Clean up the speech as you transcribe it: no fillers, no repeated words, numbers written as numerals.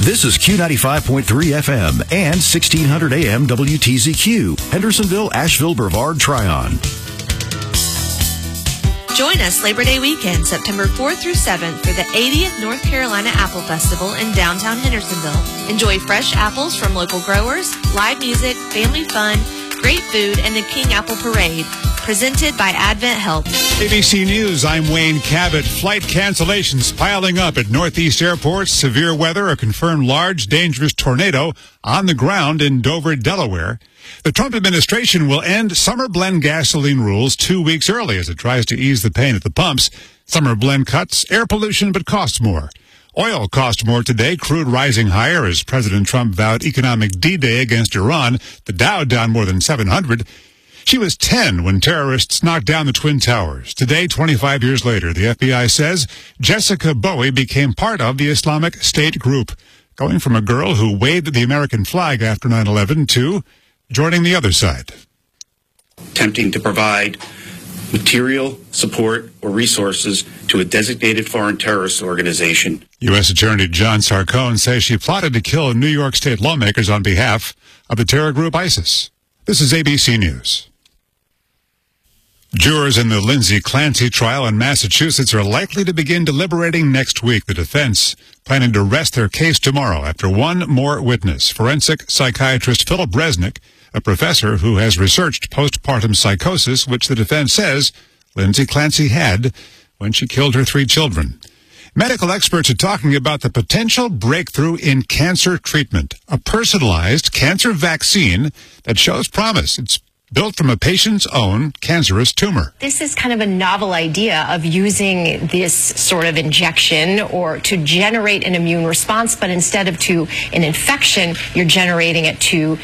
This is Q95.3 FM and 1600 AM WTZQ, Hendersonville, Asheville, Brevard, Tryon. Join us Labor Day weekend, September 4th through 7th for the 80th North Carolina Apple Festival in downtown Hendersonville. Enjoy fresh apples from local growers, live music, family fun, great food, and the King Apple Parade, presented by Advent Health. ABC News, I'm Wayne Cabot. Flight cancellations piling up at Northeast airports. Severe weather, a confirmed large, dangerous tornado on the ground in Dover, Delaware. The Trump administration will end summer blend gasoline rules 2 weeks early as it tries to ease the pain at the pumps. Summer blend cuts air pollution but costs more. Oil cost more today, crude rising higher as President Trump vowed economic D-Day against Iran. The Dow down more than 700. She was 10 when terrorists knocked down the Twin Towers. Today, 25 years later, the FBI says Jessica Bowie became part of the Islamic State group, going from a girl who waved the American flag after 9/11 to joining the other side. Attempting to provide material support or resources to a designated foreign terrorist organization. U.S. Attorney John Sarcone says she plotted to kill New York State lawmakers on behalf of the terror group ISIS. This is ABC News. Jurors in the Lindsay Clancy trial in Massachusetts are likely to begin deliberating next week. The defense planning to rest their case tomorrow after one more witness, forensic psychiatrist Philip Resnick, a professor who has researched postpartum psychosis, which the defense says Lindsay Clancy had when she killed her 3 children. Medical experts are talking about the potential breakthrough in cancer treatment, a personalized cancer vaccine that shows promise. It's built from a patient's own cancerous tumor. This is kind of a novel idea of using this sort of injection or to generate an immune response, but instead of to an infection, you're generating it to